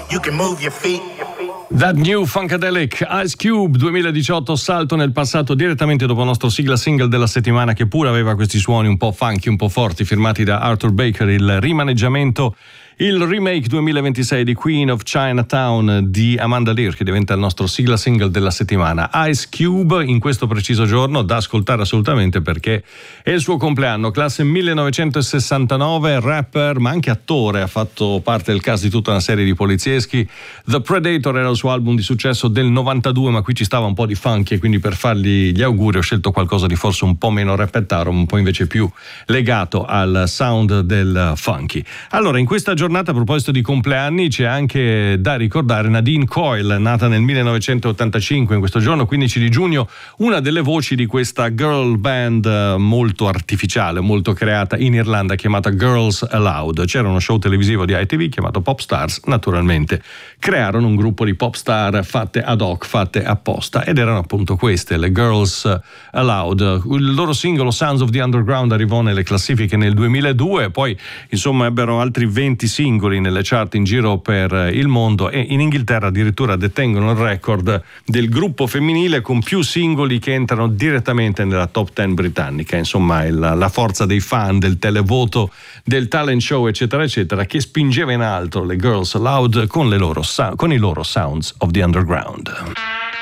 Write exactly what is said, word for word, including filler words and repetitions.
You can move your feet. That New Funkadelic, Ice Cube duemiladiciotto, salto nel passato direttamente dopo il nostro sigla single della settimana, che pure aveva questi suoni un po' funky, un po' forti, firmati da Arthur Baker, il rimaneggiamento, il remake duemilaventisei di Queen of Chinatown di Amanda Lear, che diventa il nostro sigla single della settimana. Ice Cube in questo preciso giorno da ascoltare assolutamente, perché è il suo compleanno, classe millenovecentosessantanove, rapper ma anche attore, ha fatto parte del cast di tutta una serie di polizieschi. The Predator era il suo album di successo del novantadue, ma qui ci stava un po' di funky e quindi per fargli gli auguri ho scelto qualcosa di forse un po' meno rappettaro, un po' invece più legato al sound del funky. Allora, in questa giornata, a proposito di compleanni, c'è anche da ricordare Nadine Coyle, nata nel millenovecentottantacinque, in questo giorno quindici di giugno, una delle voci di questa girl band molto artificiale, molto creata in Irlanda, chiamata Girls Aloud. C'era uno show televisivo di I T V chiamato Pop Stars, naturalmente crearono un gruppo di pop star fatte ad hoc, fatte apposta, ed erano appunto queste, le Girls Aloud. Il loro singolo Sounds of the Underground arrivò nelle classifiche nel duemiladue, poi insomma ebbero altri venti singoli nelle chart in giro per il mondo, e in Inghilterra addirittura detengono il record del gruppo femminile con più singoli che entrano direttamente nella top dieci britannica. Insomma, il, la forza dei fan, del televoto, del talent show eccetera eccetera, che spingeva in alto le Girls Aloud con le loro con i loro Sounds of the Underground.